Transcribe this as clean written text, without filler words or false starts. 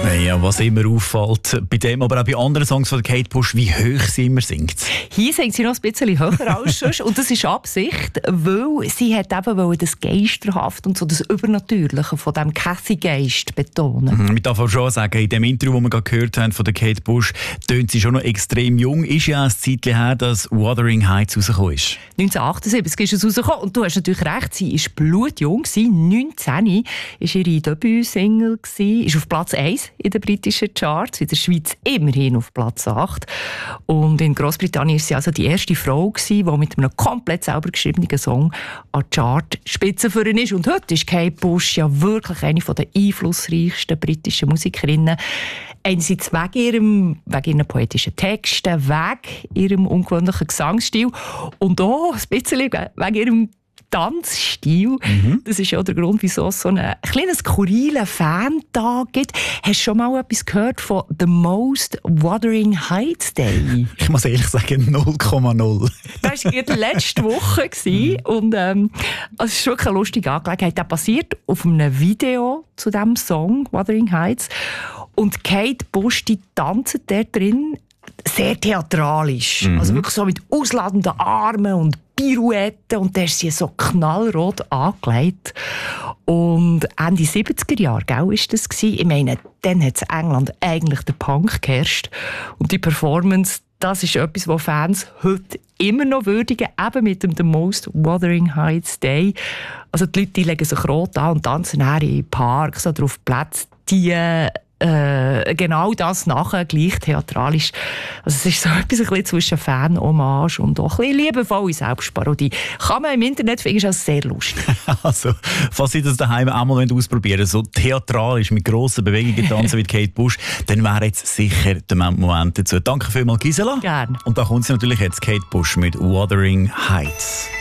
Ja, was immer auffällt bei dem, aber auch bei anderen Songs von Kate Bush, wie hoch sie immer singt. Hier singt sie noch ein bisschen höher als sonst. Und das ist Absicht, weil sie hat eben das Geisterhaft und so das Übernatürliche von diesem Cathy-Geist betonen. Ich darf auch schon sagen, in dem Interview, das wir gerade gehört haben von der Kate Bush, tönt sie schon noch extrem jung. Ist ja ein Zeitchen her, dass Wuthering Heights rausgekommen ist. 1978 ist es rausgekommen. Und du hast natürlich recht, sie ist blutjung. 19 war ihre Debütsingle, ist auf Platz 1 in den britischen Charts, in der Schweiz immerhin auf Platz 8. Und in Großbritannien war sie also die erste Frau, die mit einem komplett selber geschriebenen Song an die Chartspitze führen ist. Und heute ist Kate Bush ja wirklich eine der einflussreichsten britischen Musikerinnen. Einerseits wegen ihren poetischen Texten, wegen ihrem ungewöhnlichen Gesangsstil und auch ein bisschen wegen ihrem Tanzstil. Das ist ja der Grund, wieso es so einen kleinen skurrilen Fan-Tag gibt. Hast du schon mal etwas gehört von The Most Wuthering Heights Day? Ich muss ehrlich sagen, 0,0. Das war gerade letzte Woche und es ist wirklich eine lustige Angelegenheit. Das passiert auf einem Video zu diesem Song Wuthering Heights und Kate Bush, die tanzt dort drin sehr theatralisch. Also wirklich so mit ausladenden Armen und Pirouetten und der ist sie so knallrot angelegt. Und Ende 70er Jahre, gell, ist das gewesen. Ich meine, dann hat in England eigentlich der Punk geherrscht. Und die Performance, das ist etwas, was Fans heute immer noch würdigen, eben mit dem The Most Wuthering Heights Day. Also die Leute, die legen sich rot an und tanzen in Parks oder auf Plätzen, die genau das nachher gleich theatralisch. Also es ist so etwas ein bisschen zwischen Fan-Hommage und auch ein bisschen liebevolle Selbstparodie. Kann man im Internet finden, ist das sehr lustig. Also, falls Sie das daheim auch mal ausprobieren wollen, so theatralisch mit grossen Bewegungen tanzen wie Kate Bush, dann wäre jetzt sicher der Moment dazu. Danke vielmals, Gisela. Gerne. Und da kommt sie natürlich jetzt, Kate Bush mit Wuthering Heights.